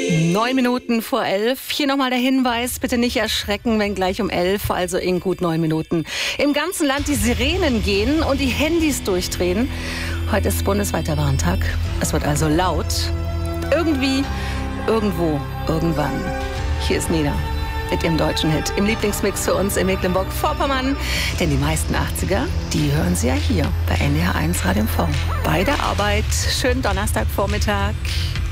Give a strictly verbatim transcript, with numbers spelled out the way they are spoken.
Neun Minuten vor elf. Hier nochmal der Hinweis, bitte nicht erschrecken, wenn gleich um elf, also in gut neun Minuten, im ganzen Land die Sirenen gehen und die Handys durchdrehen. Heute ist bundesweiter Warntag. Es wird also laut. Irgendwie, irgendwo, irgendwann. Hier ist Nina mit ihrem deutschen Hit im Lieblingsmix für uns in Mecklenburg-Vorpommern. Denn die meisten achtziger, die hören Sie ja hier bei N D R eins Radio M V. Bei der Arbeit. Schönen Donnerstagvormittag.